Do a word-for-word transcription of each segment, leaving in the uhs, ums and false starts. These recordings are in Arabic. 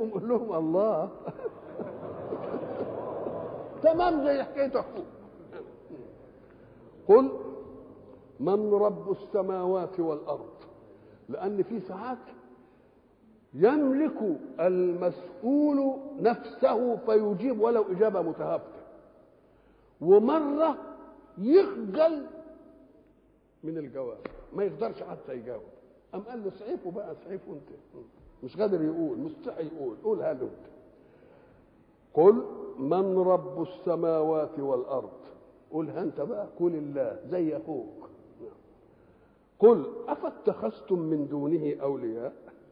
تحبهم قول لهم الله. تمام زي حكايه اخوك. قل من رب السماوات والارض، لان في ساعات يملك المسؤول نفسه فيجيب ولو اجابه متهافته، ومره يخجل من الجواب ما يقدرش حتى يجاوب. أم قال له اسعفه بقى، اسعفه انت، مش قادر يقول، مستحي يقول، قول هذا انت. قل من رب السماوات والارض، قولها انت بقى، قل الله زي اخوك. قل افاتخذتم من دونه اولياء.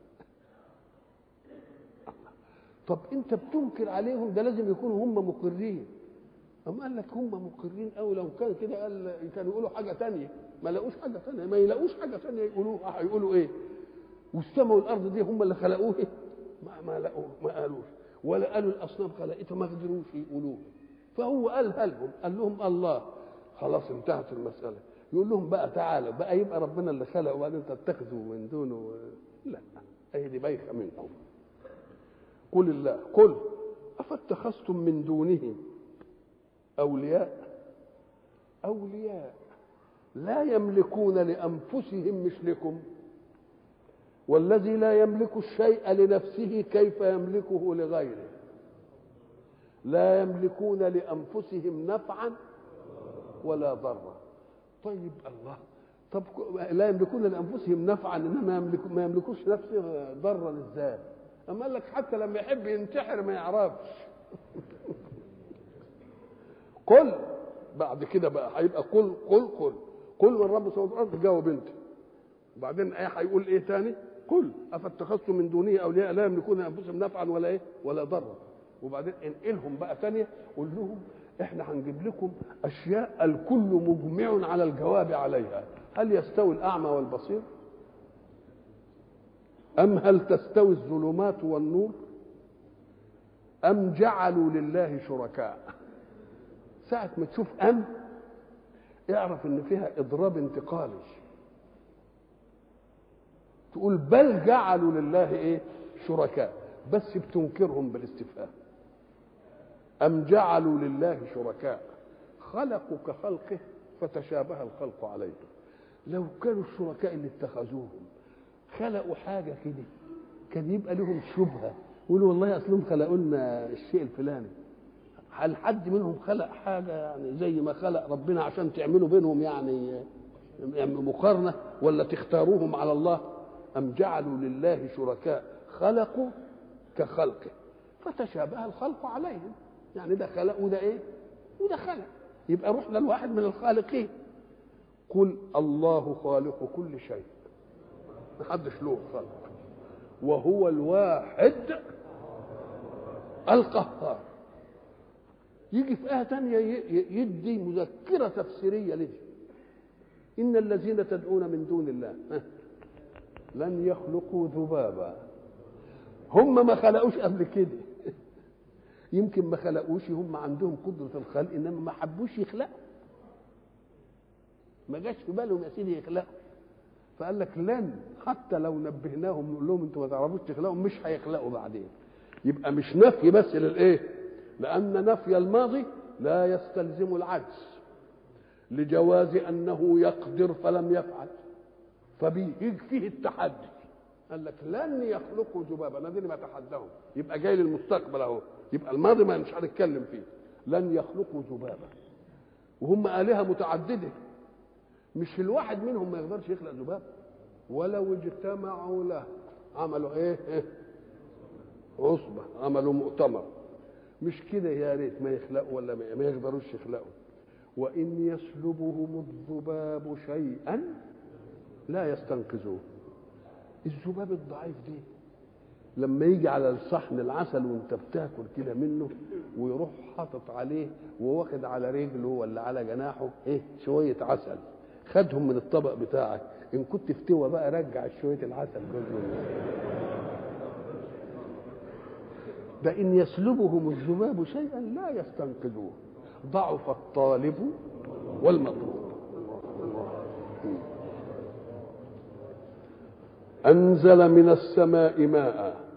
طب انت بتنكر عليهم، ده لازم يكونوا هم مقرين. أم قال لك هم مقرين أو لو كان كده قال كانوا يقولوا حاجة تانية، ما لقوش حاجة تانية، ما يلاقوش حاجة تانية يقولوها، هيقولوا إيه؟ والسماء والأرض دي هم اللي خلقوه، ما ما لقوه، ما قالوش، ولا قالوا الأصنام خلقتها، ما قدروش يقولوه. فهو قالها لهم، قال لهم الله. خلاص انتهت المسألة. يقول لهم بقى تعالوا بقى، يبقى ربنا اللي خلق وبعدين تتخذوا من دونه؟ لا، هي دي بايخة منهم. قل الله، قل أفاتخذتم من دونه أولياء. أولياء لا يملكون لأنفسهم مش لكم، والذي لا يملك الشيء لنفسه كيف يملكه لغيره؟ لا يملكون لأنفسهم نفعا ولا ضرا. طيب الله، طب لا يملكون لأنفسهم نفعا إنما يملك ما يملكوش نفسه ضرا إزاي؟ أما قال لك حتى لما يحب ينتحر ما يعرفش. قل بعد كده بقى هيبقى قل قل قل قل من رب السماوات والارض، جاوب انت. وبعدين ايه هيقول ايه تاني؟ قل افاتخذتم من دونه اولياء لا يملكون انفسهم نفعا ولا ايه ولا ضرا. وبعدين انقلهم بقى تانية، قول لهم احنا هنجيب لكم اشياء الكل مجمع على الجواب عليها. هل يستوي الاعمى والبصير؟ ام هل تستوي الظلمات والنور؟ ام جعلوا لله شركاء؟ ساعة ما تشوف أم اعرف إن فيها إضراب انتقالي. تقول بل جعلوا لله إيه؟ شركاء، بس بتنكرهم بالاستفهام. أم جعلوا لله شركاء خلقوا كخلقه فتشابه الخلق عليهم. لو كانوا الشركاء اللي اتخذوهم خلقوا حاجة كده كان يبقى لهم شبهة، يقولوا والله أصلهم خلقوا لنا الشيء الفلاني. هل حد منهم خلق حاجة يعني زي ما خلق ربنا عشان تعملوا بينهم يعني مقارنة، ولا تختاروهم على الله؟ أم جعلوا لله شركاء خلقوا كخلقه فتشابه الخلق عليهم. يعني ده خلق وده ايه وده خلق، يبقى رحنا لواحد من الخالقين. قل الله خالق كل شيء، محدش له خلق، وهو الواحد القهار. يجي في آية تانية يدي مذكرة تفسيرية لدي، إن الذين تدعون من دون الله لن يخلقوا ذبابا. هم ما خلقوش قبل كده، يمكن ما خلقوش، هم عندهم قدرة الخلق إنما ما حبوش يخلقوا، ما جاش في بالهم يا سيدي يخلقوا. فقال لك لن، حتى لو نبهناهم نقول لهم انتوا ما تعرفوش تخلقوا مش هيخلقوا بعدين. يبقى مش نفي بس للايه؟ لأن نفي الماضي لا يستلزم العجز لجواز أنه يقدر فلم يفعل، فبيجي فيه التحدي. قال لك لن يخلقوا ذبابا، انا دي ما اتحداهم، يبقى جاي للمستقبل اهو، يبقى الماضي ما مش هنتكلم فيه. لن يخلقوا ذبابا، وهم آلهة متعددة، مش الواحد منهم ما يقدرش يخلق ذباب. ولو اجتمعوا له، عملوا ايه؟ إيه؟ عصبة، عملوا مؤتمر. مش كده يا ريت ما يخلقوا ولا ما يقدروش يخلقوا. وإن يسلبهم الذباب شيئا لا يستنقذوه. الذباب الضعيف دي لما يجي على الصحن العسل وانت بتاكل كده منه ويروح حاطط عليه وواخد على رجله ولا على جناحه ايه شويه عسل، خدهم من الطبق بتاعك، ان كنت فتوى بقى رجع شويه العسل جزء. ده ان يسلبهم الذباب شيئا لا يستنقذوه، ضعف الطالب والمطلوب. أنزل من السماء ماء